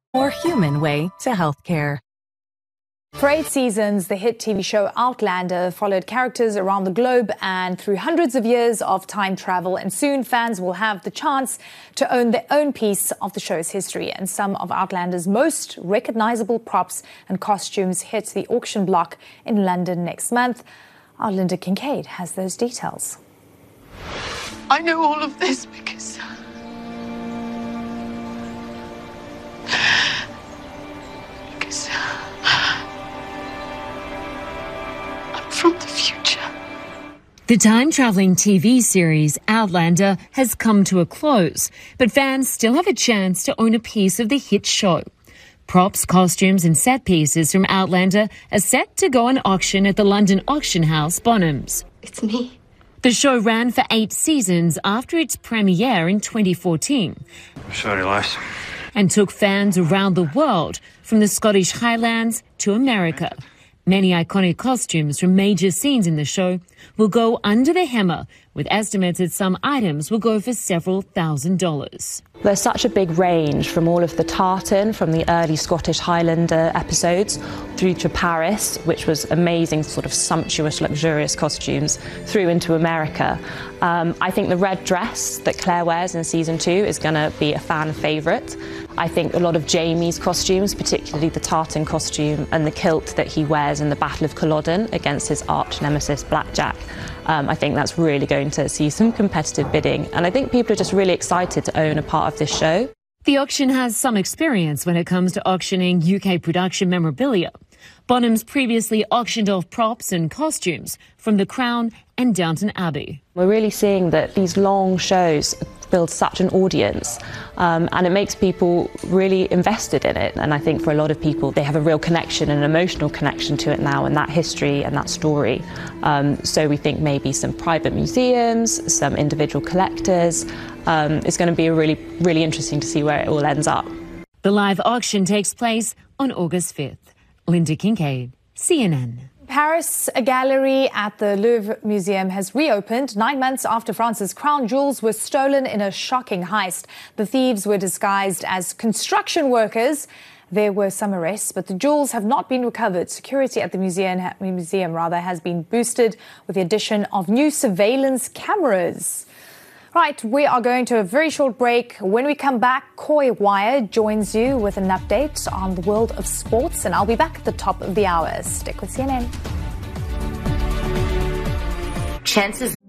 more human way to healthcare. For 8 seasons, the hit TV show Outlander followed characters around the globe and through hundreds of years of time travel, and soon fans will have the chance to own their own piece of the show's history. And some of Outlander's most recognizable props and costumes hit the auction block in London next month. Our Linda Kincaid has those details. I know all of this because I'm from the future. The time-traveling TV series Outlander has come to a close, but fans still have a chance to own a piece of the hit show. Props, costumes and set pieces from Outlander are set to go on auction at the London auction house Bonhams. It's me. The show ran for 8 seasons after its premiere in 2014. Sorry, lass. And took fans around the world, from the Scottish Highlands to America. Many iconic costumes from major scenes in the show will go under the hammer, with estimates that some items will go for several $1,000s. There's such a big range from all of the tartan, from the early Scottish Highlander episodes, through to Paris, which was amazing, sort of sumptuous, luxurious costumes, through into America. I think the red dress that Claire wears in season 2 is going to be a fan favourite. I think a lot of Jamie's costumes, particularly the tartan costume and the kilt that he wears in the Battle of Culloden against his arch nemesis Blackjack, I think that's really going to see some competitive bidding. And I think people are just really excited to own a part of this show. The auction has some experience when it comes to auctioning UK production memorabilia. Bonhams previously auctioned off props and costumes from The Crown and Downton Abbey. We're really seeing that these long shows build such an audience, and it makes people really invested in it. And I think for a lot of people, they have a real connection, an emotional connection to it now, and that history and that story. So we think maybe some private museums, some individual collectors. It's going to be really interesting to see where it all ends up. The live auction takes place on August 5th. Linda Kincaid, CNN. Paris, a gallery at the Louvre Museum has reopened 9 months after France's crown jewels were stolen in a shocking heist. The thieves were disguised as construction workers. There were some arrests, but the jewels have not been recovered. Security at the museum has been boosted with the addition of new surveillance cameras. Right, we are going to a very short break. When we come back, Coy Wire joins you with an update on the world of sports, and I'll be back at the top of the hour. Stick with CNN. Chances